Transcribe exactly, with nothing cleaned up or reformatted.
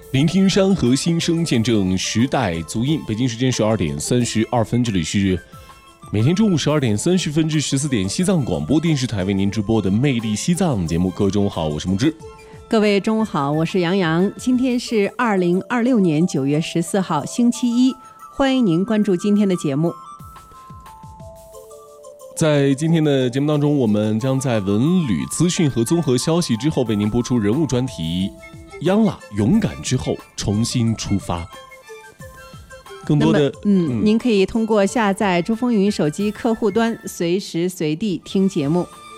聆听山河心声，见证时代足印。北京时间十二点三十二分，这里是每天中午十二点三十分至十四点西藏广播电视台为您直播的《魅力西藏》节目。各位中午好，我是木之。 各位中午好，我是杨洋。今天是二零二六年九月十四号，星期一，欢迎您关注今天的节目。在今天的节目当中，我们将在文旅资讯和综合消息之后为您播出人物专题央啦勇敢之后重新出发。更多的嗯，嗯您可以通过下载珠风云手机客户端随时随地听节目。